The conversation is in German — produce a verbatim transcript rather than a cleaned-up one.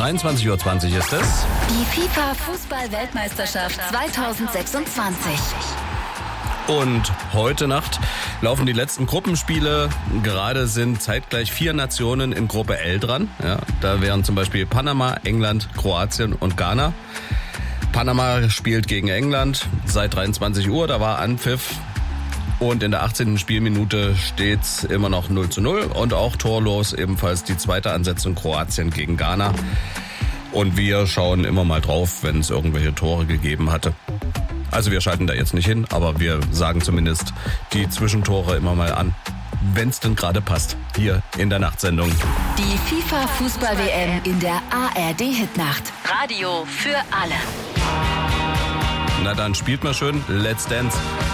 dreiundzwanzig Uhr zwanzig ist es. Die FIFA-Fußball-Weltmeisterschaft zweitausendsechsundzwanzig. Und heute Nacht laufen die letzten Gruppenspiele. Gerade sind zeitgleich vier Nationen in Gruppe L dran. Ja, da wären zum Beispiel Panama, England, Kroatien und Ghana. Panama spielt gegen England seit dreiundzwanzig Uhr, da war Anpfiff. Und in der achtzehnten Spielminute steht's immer noch null zu null und auch torlos ebenfalls die zweite Ansetzung Kroatien gegen Ghana. Und wir schauen immer mal drauf, wenn es irgendwelche Tore gegeben hatte. Also wir schalten da jetzt nicht hin, aber wir sagen zumindest die Zwischentore immer mal an, wenn es denn gerade passt, hier in der Nachtsendung. Die FIFA-Fußball-W M in der A R D-Hitnacht. Radio für alle. Na dann spielt mal schön Let's Dance.